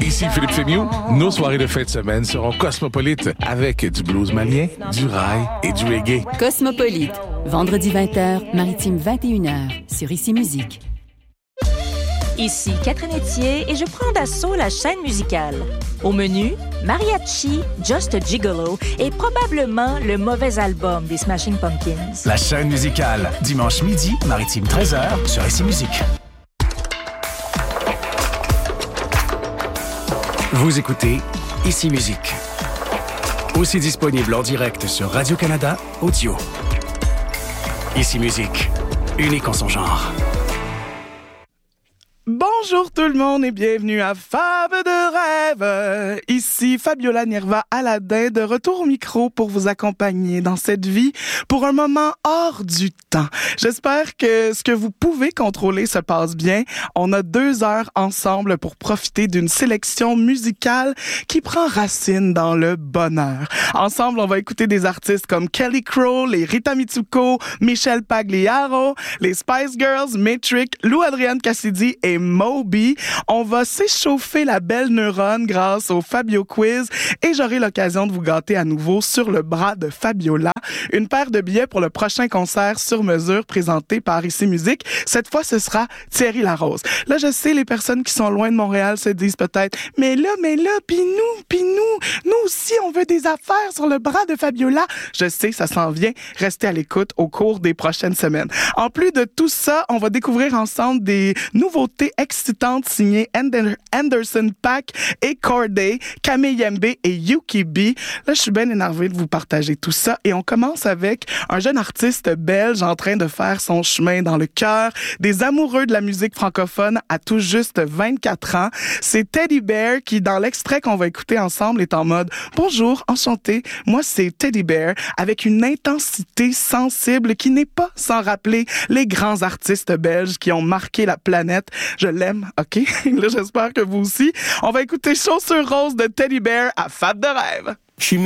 Ici Philippe Fémieux. Nos soirées de fin de semaine seront cosmopolites avec du blues malien, du rail et du reggae. Cosmopolite, vendredi 20h, Maritime 21h, sur Ici Musique. Ici Catherine Etier et je prends d'assaut la chaîne musicale. Au menu, Mariachi, Just a Gigolo et probablement le mauvais album des Smashing Pumpkins. La chaîne musicale, dimanche midi, Maritime 13h, sur Ici Musique. Vous écoutez Ici Musique. Aussi disponible en direct sur Radio-Canada Audio. Ici Musique, unique en son genre. Bonjour tout le monde et bienvenue à Fab de rêve. Ici Fabiola Nirva Aladin de retour au micro pour vous accompagner dans cette vie pour un moment hors du temps. J'espère que ce que vous pouvez contrôler se passe bien. On a 2 heures ensemble pour profiter d'une sélection musicale qui prend racine dans le bonheur. Ensemble, on va écouter des artistes comme Kelly Crow, les Rita Mitsuko, Michel Pagliaro, les Spice Girls, Metric, Lou Adrienne Cassidy et Moby. On va s'échauffer la belle neurone grâce au Fabio Quiz et j'aurai l'occasion de vous gâter à nouveau sur le bras de Fabiola. Une paire de billets pour le prochain concert sur mesure présenté par Ici Musique. Cette fois, ce sera Thierry Larose. Là, je sais, les personnes qui sont loin de Montréal se disent peut-être « Mais là, pis nous aussi, on veut des affaires sur le bras de Fabiola. » Je sais, ça s'en vient. Restez à l'écoute au cours des prochaines semaines. En plus de tout ça, on va découvrir ensemble des nouveautés excitantes signées Anderson .Paak et Corday, Kameyembe et Yuki B. Là, je suis bien énervée de vous partager tout ça et on commence avec un jeune artiste belge en train de faire son chemin dans le cœur des amoureux de la musique francophone à tout juste 24 ans. C'est Teddy Bear qui, dans l'extrait qu'on va écouter ensemble, est en mode « Bonjour, enchanté, moi c'est Teddy Bear » avec une intensité sensible qui n'est pas sans rappeler les grands artistes belges qui ont marqué la planète. Je l'aime, OK? Là, j'espère que vous aussi. On va écouter Chaussures roses de Teddy Bear à Fab de rêve.